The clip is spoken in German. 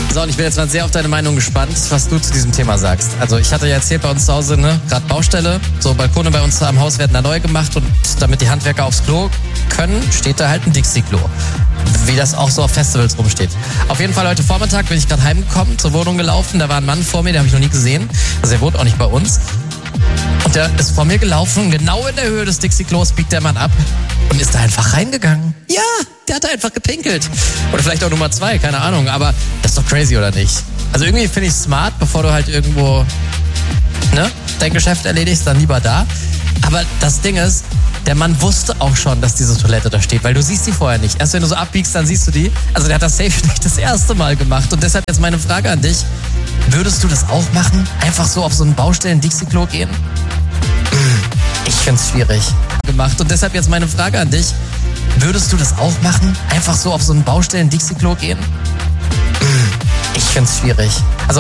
So, und ich bin jetzt mal sehr auf deine Meinung gespannt, was du zu diesem Thema sagst. Also ich hatte ja erzählt, bei uns zu Hause, ne, gerade Baustelle, so Balkone bei uns am Haus werden da neu gemacht und damit die Handwerker aufs Klo können, steht da halt ein Dixie-Klo. Wie das auch so auf Festivals rumsteht. Auf jeden Fall heute Vormittag bin ich gerade heimgekommen, zur Wohnung gelaufen, da war ein Mann vor mir, den habe ich noch nie gesehen. Also er wohnt auch nicht bei uns. Und der ist vor mir gelaufen, genau in der Höhe des Dixie-Klos biegt der Mann ab und ist da einfach reingegangen. Ja, der hat da einfach gepinkelt. Oder vielleicht auch Nummer 2, keine Ahnung, aber das ist doch crazy, oder nicht? Also irgendwie finde ich es smart, bevor du halt irgendwo, ne, dein Geschäft erledigst, dann lieber da. Aber das Ding ist, der Mann wusste auch schon, dass diese Toilette da steht, weil du siehst die vorher nicht. Erst wenn du so abbiegst, dann siehst du die. Also der hat das safe nicht das erste Mal gemacht. Und deshalb jetzt meine Frage an dich. Würdest du das auch machen? Einfach so auf so einen Baustellen-Dixie-Klo gehen? Ich find's schwierig. Gemacht. Und deshalb jetzt meine Frage an dich. Würdest du das auch machen? Einfach so auf so einen Baustellen-Dixie-Klo gehen? Ich find's schwierig. Also